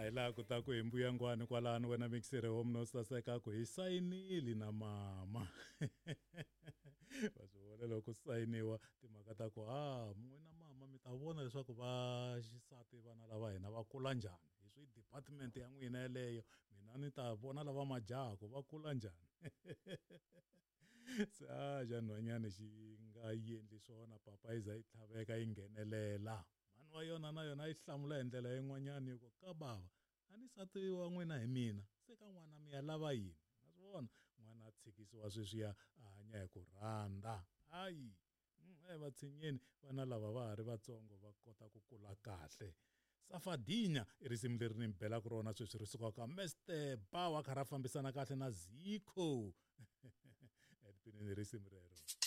hi laha ku ta ku hi mbuyangwani kwalano wena mixere wo mno saseka ku hi sayinile na mama va swi vona loko sayiniwa timhaka ta ku n'wina mama mi ta vona leswaku va xisati vana lava hina va kula njhani hi swi department ya n'wina yeleyo mina ni ta vona lava majaha ku va kula njhani se xanhwanyana xi nga endli swona papa yi za yi tlhaveka yi nghenelela mhani wa yona na yona yi hlamula hi ndlela yin'wanyana yi ku ka bava a ni nsati wa n'wina hi mina se ka n'wana mi ya lava yini ma swi vona n'wana a tshikisiwa sweswiya a hanya hi ku rhandza hayi vatshinyeni vana lava va ha ri vatsongo va kota ku kula kahle Safadinya i risimu leri ni mi belaka rona sweswi ri sukaka Mr Bawa kha ra fambisana kahle na Zico edipinini risimu rero